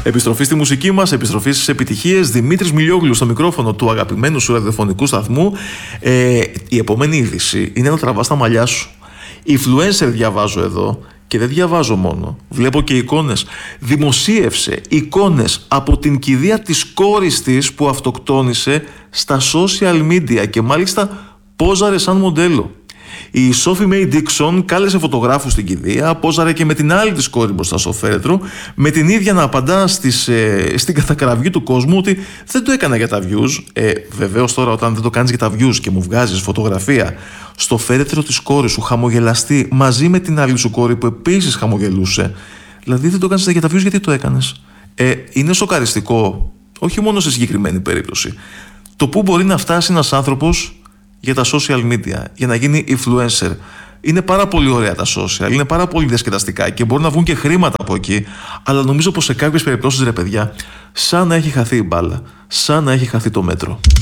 Επιστροφή στη μουσική μας, επιστροφή στις επιτυχίες. Δημήτρης Μιλιόγλου στο μικρόφωνο του αγαπημένου σου ραδιοφωνικού σταθμού. Η επόμενη είδηση είναι να τραβάς τα μαλλιά σου. Influencer διαβάζω εδώ και δεν διαβάζω μόνο. Βλέπω και εικόνες. Δημοσίευσε εικόνες από την κηδεία της κόρης της που αυτοκτόνησε στα social media και μάλιστα πόζαρε σαν μοντέλο. Η Sophie May Dixon κάλεσε φωτογράφους στην κηδεία, πόζαρε και με την άλλη της κόρη μπροστά στο φέρετρο, με την ίδια να απαντά στην κατακραυγή του κόσμου ότι δεν το έκανα για τα views. Βεβαίως τώρα όταν δεν το κάνεις για τα views και μου βγάζεις φωτογραφία στο φέρετρο της κόρης σου χαμογελαστή μαζί με την άλλη σου κόρη που επίσης χαμογελούσε, δηλαδή δεν το κάνεις για τα views, γιατί το έκανες? Είναι σοκαριστικό, όχι μόνο σε συγκεκριμένη περίπτωση, το πού μπορεί να φτάσει ένας άνθρωπος για τα social media, για να γίνει influencer. Είναι πάρα πολύ ωραία τα social, είναι πάρα πολύ διασκεδαστικά και μπορεί να βγουν και χρήματα από εκεί, αλλά νομίζω πως σε κάποιες περιπτώσεις, ρε παιδιά, σαν να έχει χαθεί η μπάλα, σαν να έχει χαθεί το μέτρο.